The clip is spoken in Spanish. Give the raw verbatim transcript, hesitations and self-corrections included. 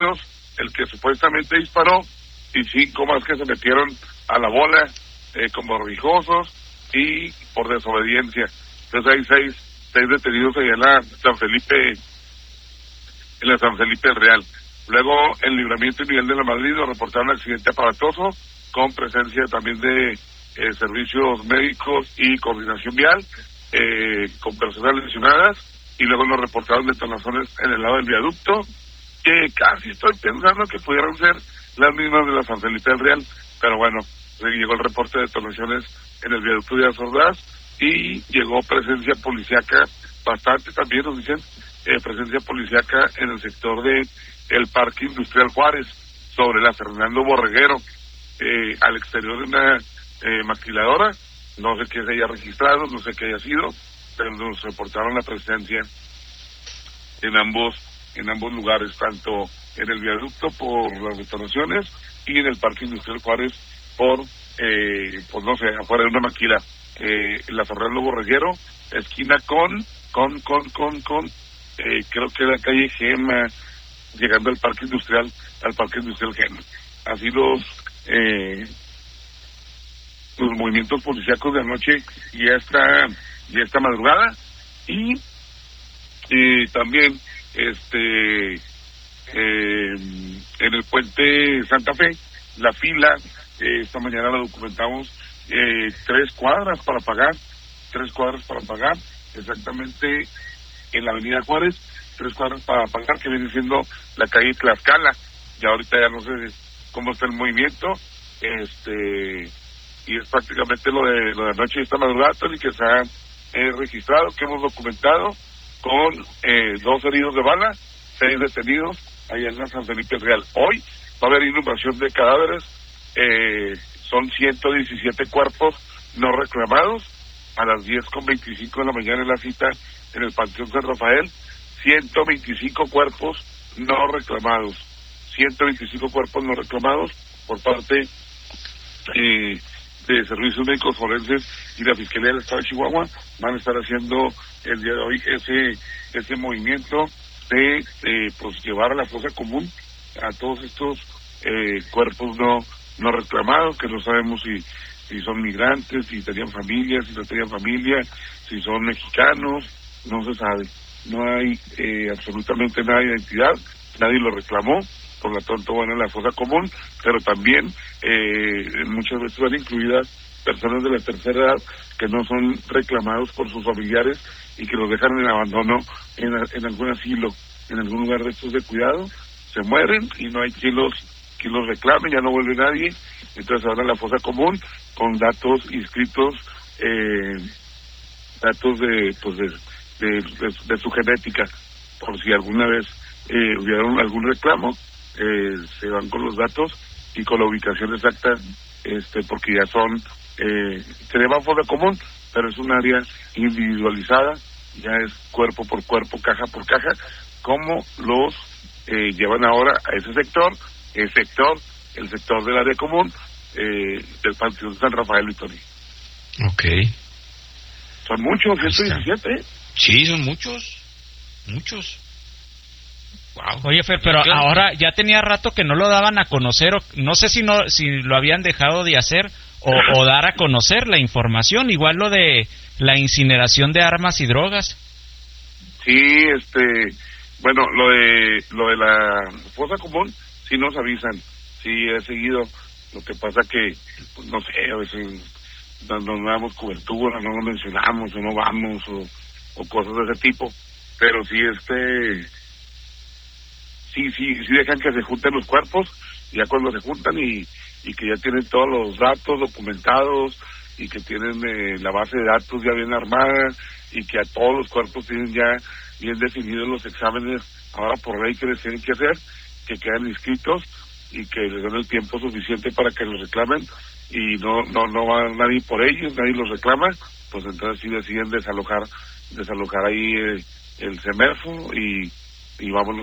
detenidos el que supuestamente disparó y cinco más que se metieron a la bola eh, como rijosos y por desobediencia. Entonces hay seis, seis detenidos allá en la San Felipe, en la San Felipe el Real. Luego en Libramiento y Miguel de la Madrid nos reportaron un accidente aparatoso con presencia también de eh, servicios médicos y coordinación vial, eh, con personas lesionadas, y luego nos reportaron detonaciones en el lado del viaducto, que casi estoy pensando que pudieran ser las mismas de la San Felipe del Real, pero bueno, llegó el reporte de detonaciones en el viaducto de Azordaz y llegó presencia policíaca bastante también, nos dicen, eh, presencia policíaca en el sector de el Parque Industrial Juárez, sobre la Fernando Borreguero, eh, al exterior de una eh, maquiladora. No sé qué se haya registrado, no sé qué haya sido, pero nos reportaron la presencia en ambos en ambos lugares, tanto en el viaducto por las detonaciones y en el Parque Industrial Juárez por, eh, pues no sé, afuera de una maquila. Eh, la Fernando Borreguero, esquina con, con, con, con, con, eh, creo que la calle Gema, llegando al Parque Industrial, al Parque Industrial Gema. Así los, eh, los movimientos policíacos de anoche y esta, y esta madrugada, y eh, también este eh, en el puente Santa Fe, la fila, eh, esta mañana la documentamos, eh, tres cuadras para pagar, tres cuadras para pagar, exactamente en la avenida Juárez, tres cuadras para pagar, que viene siendo la calle Tlaxcala. Ya ahorita ya no sé cómo está el movimiento, este y es prácticamente lo de lo de anoche y esta madrugada, y que se ha eh, registrado, que hemos documentado, con eh, dos heridos de bala, seis detenidos allá en la San Felipe Real. Hoy va a haber inhumación de cadáveres, eh, son ciento diecisiete cuerpos no reclamados. A las diez con veinticinco de la mañana en la cita en el Panteón San Rafael, ciento veinticinco cuerpos no reclamados, ciento veinticinco cuerpos no reclamados por parte eh, de Servicios Médicos Forenses y la Fiscalía del Estado de Chihuahua. Van a estar haciendo el día de hoy ese ese movimiento de eh, pues llevar a la fosa común a todos estos eh, cuerpos no no reclamados, que no sabemos si si son migrantes, si tenían familia, si no tenían familia, si son mexicanos, no se sabe. No hay eh, absolutamente nada de identidad, nadie lo reclamó, por lo tanto van a la fosa común, pero también eh, muchas veces van incluidas personas de la tercera edad que no son reclamados por sus familiares y que los dejan en abandono en, en algún asilo, en algún lugar de estos de cuidado, se mueren y no hay quien los, quien los reclame, ya no vuelve nadie, entonces van a la fosa común con datos inscritos, eh, datos de, pues de, de, de, de su genética, por si alguna vez eh, hubiera algún reclamo, eh, se van con los datos y con la ubicación exacta, este, porque ya son, eh, se llama fosa común, pero es un área individualizada, ya es cuerpo por cuerpo, caja por caja, como los eh, llevan ahora a ese sector, el sector, el sector del área común, eh, del Panteón San Rafael y Tony. Okay. Son muchos, ciento diecisiete. ¿eh? Sí, son muchos, muchos. Wow. Oye, Fer, pero claro, ahora ya tenía rato que no lo daban a conocer, o no sé si no si lo habían dejado de hacer o, o dar a conocer la información, igual lo de la incineración de armas y drogas. Sí, este, bueno, lo de lo de la fosa común sí nos avisan, sí he seguido. Lo que pasa que, pues, no sé, a veces no, no damos cobertura, no lo mencionamos o no vamos o, o cosas de ese tipo, pero sí este sí sí sí dejan que se junten los cuerpos, ya cuando se juntan y y que ya tienen todos los datos documentados y que tienen eh, la base de datos ya bien armada y que a todos los cuerpos tienen ya bien definidos los exámenes ahora por ley que les tienen que hacer, que quedan inscritos y que les dan el tiempo suficiente para que los reclamen y no no no va nadie por ellos, nadie los reclama, pues entonces sí deciden desalojar desalojar ahí eh, el CEMERFO y y vámonos